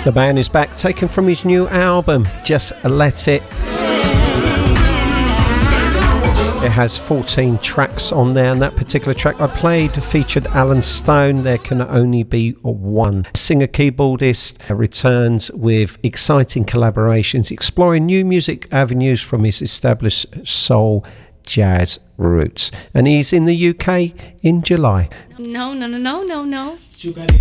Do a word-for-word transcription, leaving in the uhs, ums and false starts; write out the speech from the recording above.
The band is back, taken from his new album, Just Let It. It has fourteen tracks on there, and that particular track I played featured Alan Stone, There Can Only Be One. Singer-keyboardist returns with exciting collaborations, exploring new music avenues from his established soul jazz roots. And he's in the U K in July. No, no, no, no, no, no. You got it.